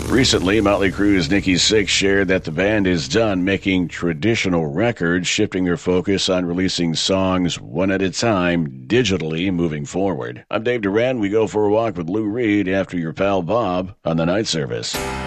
Recently, Motley Crue's Nikki Sixx shared that the band is done making traditional records, shifting their focus on releasing songs one at a time digitally moving forward. I'm Dave Duran. We go for a walk with Lou Reed after your pal Bob on the night service.